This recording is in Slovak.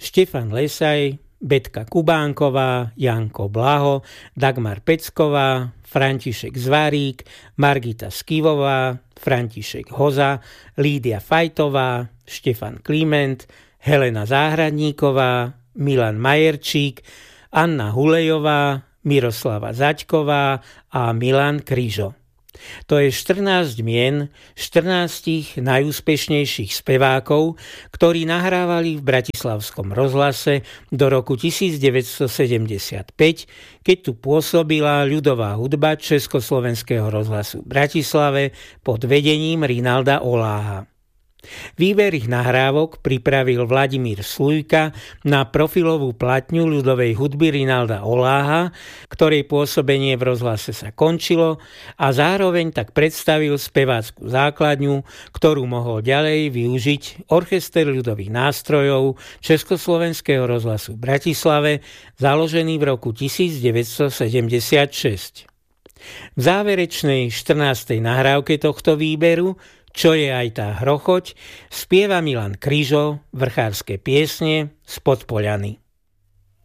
Štefan Lesaj, Betka Kubánková, Janko Blaho, Dagmar Pecková, František Zvarík, Margita Skivová, František Hoza, Lídia Fajtová, Štefan Kliment, Helena Záhradníková, Milan Majerčík, Anna Hulejová, Miroslava Zaďková a Milan Kryžo. To je 14 mien 14 najúspešnejších spevákov, ktorí nahrávali v Bratislavskom rozhlase do roku 1975, keď tu pôsobila ľudová hudba Československého rozhlasu v Bratislave pod vedením Rinalda Oláha. Výber ich nahrávok pripravil Vladimír Slujka na profilovú platňu ľudovej hudby Rinalda Oláha, ktorej pôsobenie v rozhlase sa končilo, a zároveň tak predstavil spevácku základňu, ktorú mohol ďalej využiť Orchester ľudových nástrojov Československého rozhlasu v Bratislave, založený v roku 1976. V záverečnej 14. nahrávke tohto výberu, Čo je aj tá hrochoť, spieva Milan Kryžo vrchárske piesne z Podpoľany.